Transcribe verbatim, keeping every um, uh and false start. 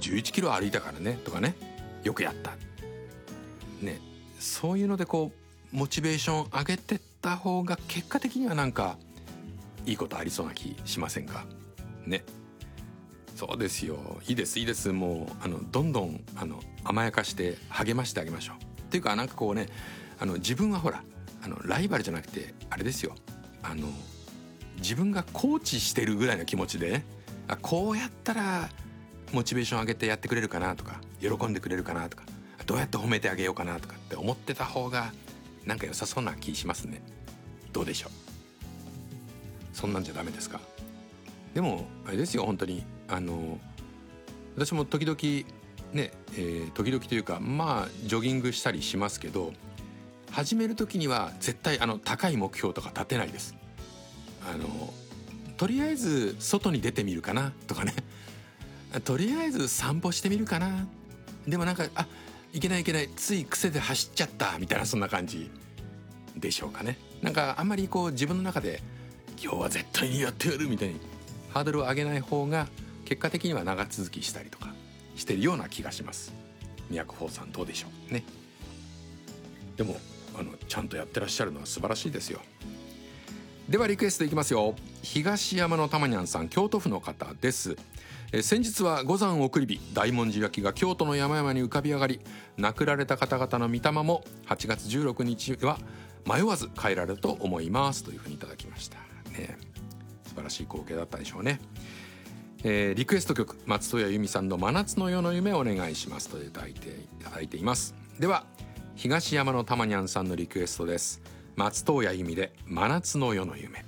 じゅういちキロ歩いたからねとかね、よくやったね、そういうのでこうモチベーション上げてった方が結果的にはなんかいいことありそうな気しませんかね。そうですよ、いいですいいです。もうあのどんどんあの甘やかして励ましてあげましょう。っていうかなんかこうね、あの自分はほらあのライバルじゃなくてあれですよ、あの自分がコーチしてるぐらいの気持ちでね、あこうやったらモチベーション上げてやってくれるかなとか、喜んでくれるかなとか、どうやって褒めてあげようかなとかって思ってた方がなんか良さそうな気しますね。どうでしょう。そんなんじゃダメですか。でもあれですよ、本当にあの私も時々ね、えー、時々というかまあジョギングしたりしますけど、始める時には絶対あの高い目標とか立てないです。あのとりあえず外に出てみるかなとかね、とりあえず散歩してみるかな、でもなんかあいけないいけない、つい癖で走っちゃったみたいな、そんな感じでしょうかね。なんかあんまりこう自分の中で今日は絶対にやってやるみたいにハードルを上げない方が結果的には長続きしたりとかしてるような気がします。都宝さんどうでしょうね。でもあのちゃんとやってらっしゃるのは素晴らしいですよ。ではリクエストいきますよ。東山のたまにゃんさん、京都府の方です。え先日は五山送り火大文字焼きが京都の山々に浮かび上がり、亡くられた方々の御霊もはちがつじゅうろくにちは迷わず帰られると思いますというふうにいただきましたね。素晴らしい光景だったでしょうね。えー、リクエスト曲松任谷由実さんの真夏の夜の夢をお願いしますといただいていただいています。では東山のたまにゃんさんのリクエストです。松任谷由実で真夏の夜の夢。